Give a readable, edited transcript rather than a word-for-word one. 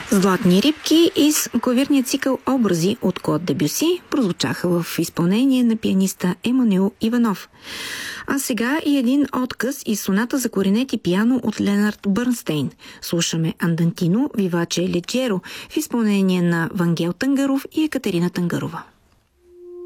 Златни рибки и клавирния цикъл образи от Клод Дебюси прозвучаха в изпълнение на пианиста Емануил Иванов. А сега и един откъс и соната за кларинет и пиано от Ленард Бърнстейн. Слушаме Андантино Виваче Леджеро в изпълнение на Вангел Тангаров и Екатерина Тангарова.